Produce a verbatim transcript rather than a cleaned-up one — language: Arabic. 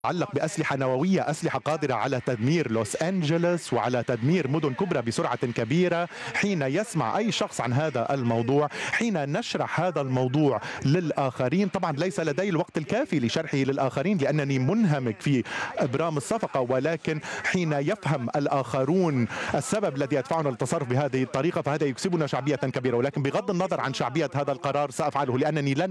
يتعلق بأسلحة نووية، أسلحة قادرة على تدمير لوس أنجلوس وعلى تدمير مدن كبرى بسرعة كبيرة. حين يسمع أي شخص عن هذا الموضوع، حين نشرح هذا الموضوع للآخرين، طبعا ليس لدي الوقت الكافي لشرحه للآخرين لأنني منهمك في إبرام الصفقة، ولكن حين يفهم الآخرون السبب الذي يدفعنا للتصرف بهذه الطريقة فهذا يكسبنا شعبية كبيرة. ولكن بغض النظر عن شعبية هذا القرار سأفعله، لأنني لن